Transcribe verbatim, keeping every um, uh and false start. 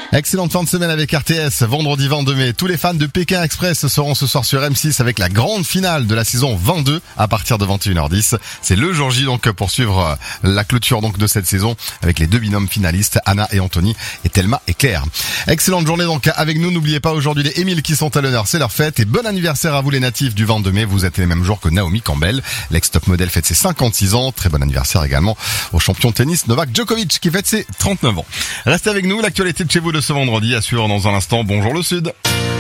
Excellente fin de semaine avec R T S. Vendredi vingt-deux mai, tous les fans de Pékin Express seront ce soir sur M six avec la grande finale de la saison vingt-deux à partir de vingt et une heures dix. C'est le jour J donc pour suivre la clôture donc de cette saison avec les deux binômes finalistes, Anna et Anthony et Thelma et Claire. Excellente journée donc avec nous. N'oubliez pas aujourd'hui les Émile qui sont à l'honneur, c'est leur fête et bon anniversaire à vous les natifs du vingt-deux mai. Vous êtes les mêmes jours que Naomi Campbell. L'ex-top modèle fête ses cinquante-six ans. Très bon anniversaire également au champion de tennis Novak Djokovic qui fête ses trente-neuf ans. Restez avec nous, l'actualité de chez vous de ce vendredi à suivre dans un instant. Bonjour le Sud.